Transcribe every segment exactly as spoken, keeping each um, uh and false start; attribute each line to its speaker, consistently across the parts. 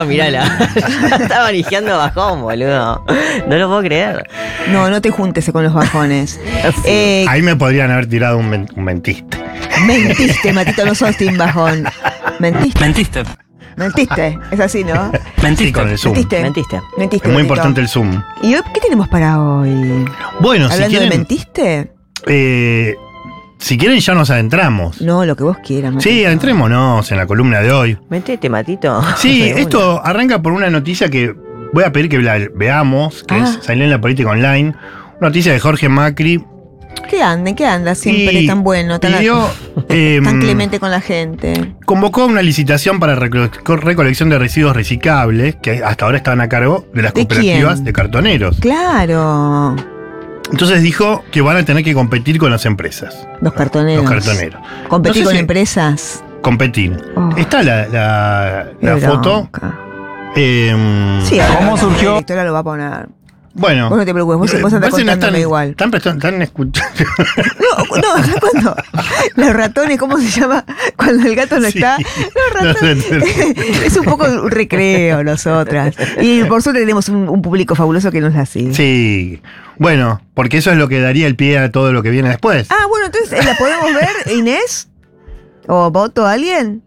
Speaker 1: Mirala, ya está manejando bajón, boludo. No lo puedo creer.
Speaker 2: No, no te juntes con los bajones.
Speaker 1: Sí.
Speaker 2: eh,
Speaker 3: Ahí me podrían haber tirado un, men un mentiste.
Speaker 2: mentiste, Matito, no sos Team Bajón. Mentiste.
Speaker 4: Mentiste.
Speaker 2: Mentiste. Es así, ¿no?
Speaker 4: Mentiste.
Speaker 3: Sí, con el Zoom.
Speaker 2: Mentiste.
Speaker 1: Mentiste.
Speaker 2: Mentiste.
Speaker 3: Es muy
Speaker 2: Matito.
Speaker 3: importante el Zoom.
Speaker 2: ¿Y hoy qué tenemos para hoy?
Speaker 3: Bueno, si
Speaker 2: ¿Hablando
Speaker 3: quieren,
Speaker 2: de mentiste?
Speaker 3: eh, si quieren ya nos adentramos.
Speaker 2: No, lo que vos quieras, Matito.
Speaker 3: Sí, adentrémonos en la columna de hoy.
Speaker 1: Metete, Matito.
Speaker 3: Sí,
Speaker 1: De una.
Speaker 3: esto arranca por una noticia que voy a pedir que la veamos, que
Speaker 2: Ah.
Speaker 3: es, salió en la política online. Una noticia de Jorge Macri.
Speaker 2: ¿Qué anda? ¿Qué anda siempre
Speaker 3: Y
Speaker 2: tan bueno, tan,
Speaker 3: pidió, em,
Speaker 2: tan clemente con la gente?
Speaker 3: Convocó una licitación para recole- recolección de residuos reciclables que hasta ahora estaban a cargo de las
Speaker 2: ¿De
Speaker 3: cooperativas
Speaker 2: quién?
Speaker 3: de cartoneros.
Speaker 2: Claro.
Speaker 3: Entonces dijo que van a tener que competir con las empresas,
Speaker 2: Los cartoneros.
Speaker 3: los cartoneros.
Speaker 2: Competir
Speaker 3: No sé
Speaker 2: con
Speaker 3: si-
Speaker 2: empresas.
Speaker 3: Competir.
Speaker 2: Oh.
Speaker 3: Está la, la- la
Speaker 2: Qué
Speaker 3: foto.
Speaker 2: bronca.
Speaker 3: em,
Speaker 2: Sí,
Speaker 4: ¿Cómo
Speaker 2: ahora
Speaker 4: surgió?
Speaker 2: La directora lo va a poner.
Speaker 3: Bueno.
Speaker 2: Vos no te preocupes, vos, vos andás
Speaker 3: Parece que no
Speaker 2: contándome
Speaker 3: están,
Speaker 2: igual.
Speaker 3: Están, prestando- están escuchando.
Speaker 2: No, no, acá cuando los ratones, ¿cómo se llama? Cuando el gato no
Speaker 3: Sí.
Speaker 2: está. Los ratones. Es un poco un recreo, nosotras. Y por suerte tenemos un, un público fabuloso que nos la sigue.
Speaker 3: Sí. Bueno, porque eso es lo que daría el pie a todo lo que viene después.
Speaker 2: Ah, bueno, entonces, ¿la podemos ver, Inés? ¿O voto a alguien?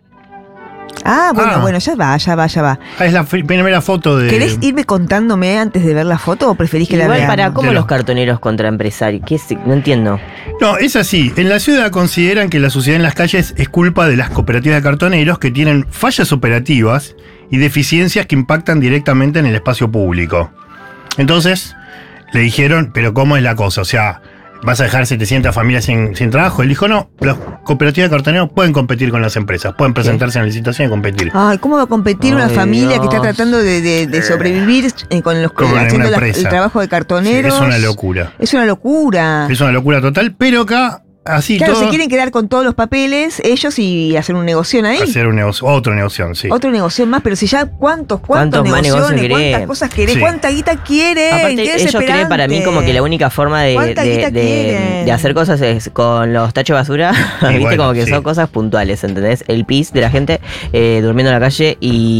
Speaker 2: Ah, bueno,
Speaker 3: Ah.
Speaker 2: bueno, ya va, ya va, ya va.
Speaker 3: Ah, es la fi- primera foto de.
Speaker 2: ¿Querés irme contándome antes de ver la foto o preferís que la
Speaker 1: Igual
Speaker 2: veamos?
Speaker 1: para, ¿cómo
Speaker 3: De
Speaker 1: los
Speaker 3: lo-
Speaker 1: cartoneros contra empresarios? ¿Qué es? No entiendo.
Speaker 3: No, es así. En la ciudad consideran que la suciedad en las calles es culpa de las cooperativas de cartoneros que tienen fallas operativas y deficiencias que impactan directamente en el espacio público. Entonces, le dijeron, pero ¿cómo es la cosa? O sea, ¿vas a dejar setecientas familias sin, sin trabajo? Él dijo, no, las cooperativas de cartoneros pueden competir con las empresas, pueden presentarse en la licitación y competir.
Speaker 2: Ay, ¿cómo va a competir una
Speaker 1: Ay,
Speaker 2: familia que está
Speaker 1: Dios.
Speaker 2: tratando de, de- de sobrevivir eh, con los
Speaker 3: Con una
Speaker 2: haciendo la-
Speaker 3: empresa.
Speaker 2: el trabajo de
Speaker 3: Sí,
Speaker 2: cartoneros?
Speaker 3: es una locura.
Speaker 2: Es una locura.
Speaker 3: Es una locura total, pero acá, así
Speaker 2: Claro,
Speaker 3: todo,
Speaker 2: se quieren quedar con todos los papeles ellos y hacer un negocio ahí.
Speaker 3: hacer un negocio, otro negocio, sí.
Speaker 2: Otro negocio más, pero si ya cuántos, cuántos
Speaker 1: ¿Cuántos más
Speaker 2: negocios,
Speaker 1: negocios
Speaker 2: cuántas
Speaker 1: querés?
Speaker 2: cosas querés,
Speaker 3: Sí.
Speaker 2: cuánta guita quieren. Qué
Speaker 1: Aparte, ellos creen para mí como que la única forma de,
Speaker 2: ¿Cuánta
Speaker 1: de,
Speaker 2: guita
Speaker 1: de-
Speaker 2: quieren?
Speaker 1: de hacer cosas es con los tachos de basura. Viste,
Speaker 3: bueno,
Speaker 1: como que
Speaker 3: sí.
Speaker 1: son cosas puntuales, ¿entendés? El pis de la gente eh, durmiendo en la calle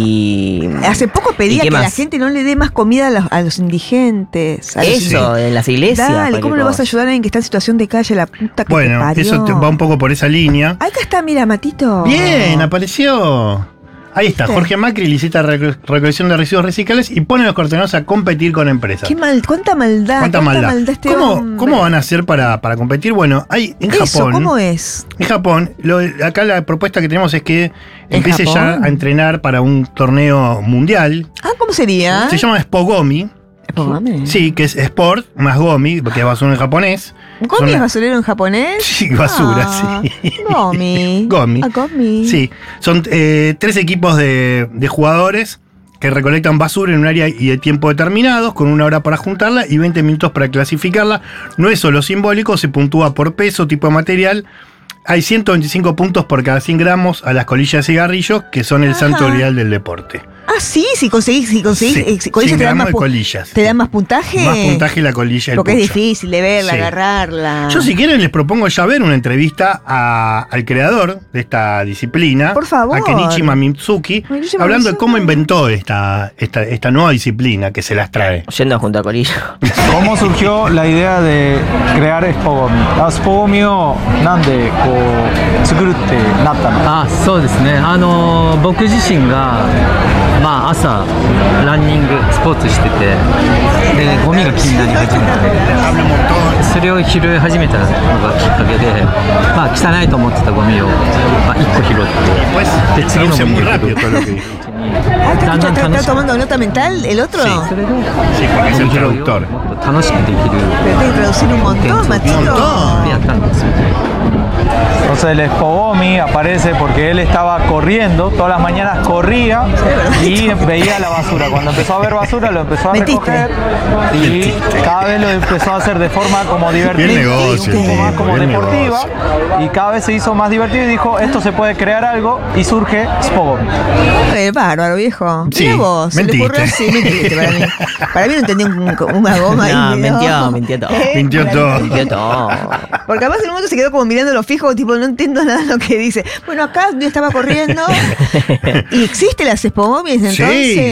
Speaker 1: y.
Speaker 2: Hace poco
Speaker 1: ¿Y
Speaker 2: pedía
Speaker 1: qué
Speaker 2: que la
Speaker 1: más?
Speaker 2: gente no le dé más comida a los, a los indigentes. a los
Speaker 1: Eso, en las iglesias.
Speaker 2: Dale,
Speaker 1: cualquier
Speaker 2: ¿cómo le vas a
Speaker 1: cosa.
Speaker 2: ayudar a alguien que está en situación de calle? La puta que
Speaker 3: Bueno,
Speaker 2: te parió.
Speaker 3: eso te va un poco por esa línea.
Speaker 2: Acá está, mira, Matito.
Speaker 3: Bien, apareció. Ahí está,
Speaker 2: ¿Viste?
Speaker 3: Jorge Macri licita reco- recolección de residuos reciclables y pone a los cartoneros a competir con empresas.
Speaker 2: Qué mal, cuánta maldad.
Speaker 3: ¿Cuánta maldad?
Speaker 2: este
Speaker 3: ¿Cómo,
Speaker 2: hombre.
Speaker 3: ¿Cómo van a hacer para, para competir? Bueno, hay en
Speaker 2: Eso,
Speaker 3: Japón.
Speaker 2: ¿cómo es?
Speaker 3: En Japón, lo- acá la propuesta que tenemos es que empiece ya
Speaker 2: Japón?
Speaker 3: a entrenar para un torneo mundial.
Speaker 2: Ah, ¿cómo sería?
Speaker 3: Se llama Spogomi.
Speaker 2: Spogami.
Speaker 3: Sí, que es sport más gomi, porque es basura en japonés.
Speaker 2: ¿Gomi
Speaker 3: Son
Speaker 2: es
Speaker 3: las-
Speaker 2: basurero en japonés?
Speaker 3: Sí, basura,
Speaker 2: Ah,
Speaker 3: sí.
Speaker 2: Gomi.
Speaker 3: Gomi.
Speaker 2: Ah, gomi.
Speaker 3: Sí, son eh, tres equipos de, de jugadores que recolectan basura en un área y de tiempo determinados, con una hora para juntarla y veinte minutos para clasificarla. No es solo simbólico, se puntúa por peso, tipo de material. Hay ciento veinticinco puntos por cada cien gramos a las colillas de cigarrillos, que son el
Speaker 2: Ajá.
Speaker 3: santo grial del deporte.
Speaker 2: Ah, sí, si conseguís, si conseguís,
Speaker 3: Sí,
Speaker 2: eh, si colillas
Speaker 3: cien
Speaker 2: te dan
Speaker 3: gramos
Speaker 2: más
Speaker 3: de
Speaker 2: pu-
Speaker 3: colillas.
Speaker 2: ¿Te dan más puntaje?
Speaker 3: Más puntaje la colilla del
Speaker 2: Porque es
Speaker 3: pucho.
Speaker 2: difícil de verla,
Speaker 3: Sí.
Speaker 2: agarrarla.
Speaker 3: Yo si quieren les propongo ya ver una entrevista a- al creador de esta disciplina,
Speaker 2: Por favor.
Speaker 3: a Kenichi Mamitsuki,
Speaker 2: Kenichi
Speaker 3: hablando de
Speaker 2: Mamitsuki.
Speaker 3: cómo inventó esta, esta, esta nueva disciplina que se las trae.
Speaker 1: Yendo junto a Corillo.
Speaker 4: ¿Cómo surgió la idea de crear Spogomi? Ah, Spogomiをなんでこう作るってなったの？
Speaker 5: あ、そうですね。あの僕自身がまあ朝ランニングスポーツしてて、でゴミが気になり始めたので、
Speaker 3: Habla un montón.
Speaker 5: それを拾い始めたのがきっかけで、まあ汚いと思ってたゴミをまあ一個拾って、
Speaker 3: Pues
Speaker 5: de
Speaker 3: se
Speaker 5: 次の
Speaker 3: traduce
Speaker 5: ゴミ
Speaker 3: muy
Speaker 5: を拾
Speaker 3: rápido
Speaker 5: う
Speaker 3: todo lo que dijo.
Speaker 2: Ah, ¿está,
Speaker 5: Dan
Speaker 2: está-
Speaker 5: dan
Speaker 2: está
Speaker 5: 楽しく
Speaker 2: tomando nota mental el otro?
Speaker 3: Sí.
Speaker 5: それで
Speaker 3: Sí, porque es el
Speaker 5: ゴミ拾いを
Speaker 3: traductor.
Speaker 5: もっと楽しくできる
Speaker 2: Pero tengo que traducir un montón, Matito.
Speaker 3: montón.
Speaker 5: やったんですよ。
Speaker 4: Entonces el Spogomi aparece porque él estaba corriendo, todas las mañanas corría y veía la basura. Cuando empezó a ver basura lo empezó a
Speaker 2: Mentiste.
Speaker 4: recoger y cada vez lo empezó a hacer de forma como divertida,
Speaker 3: Bien negocio,
Speaker 4: un poco más
Speaker 3: tipo,
Speaker 4: como
Speaker 3: bien
Speaker 4: deportiva y cada vez se hizo más divertido y dijo esto se puede crear algo y surge Spogomi.
Speaker 2: Eh, bárbaro, viejo. dijo.
Speaker 3: Sí,
Speaker 2: Mira vos, se le
Speaker 3: mentiste.
Speaker 2: ocurrió así, mentiste para mí. Para mí no entendí un- una goma
Speaker 1: No,
Speaker 2: ahí.
Speaker 1: mintió, mintió todo.
Speaker 2: ¿Eh?
Speaker 3: Mintió todo.
Speaker 1: Mintió todo.
Speaker 2: Porque además en un momento se quedó como mirándolo fijo, tipo, no entiendo nada de lo que dice. Bueno, acá yo estaba corriendo. ¿Y existen las espomomies entonces?
Speaker 3: Sí.